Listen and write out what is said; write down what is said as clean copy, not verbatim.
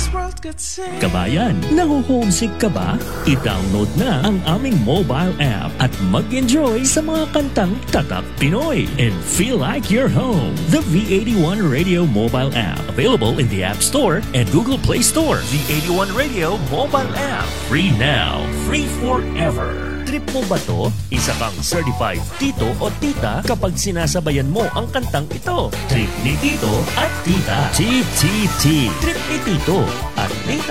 Kabayan, naho-homesick ka ba? I-download na ang aming mobile app at mag-enjoy sa mga kantang Tatak Pinoy and feel like you're home. The V81 Radio mobile app, available in the App Store and Google Play Store. V81 Radio mobile app, free now, free forever. Trip mo ba to? Isa kang certified tito o tita kapag sinasabayan mo ang kantang ito. Trip ni tito at tita. TTT. Trip ni tito at tita.